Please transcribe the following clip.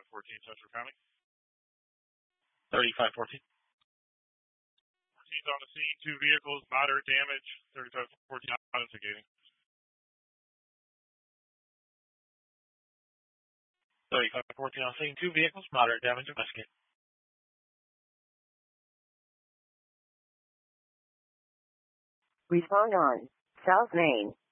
Central County. 3514. 14's on the scene. 2 vehicles, moderate damage. 3514 investigating. 3514 on scene. 2 vehicles, moderate damage, investigating. Respond on South Main.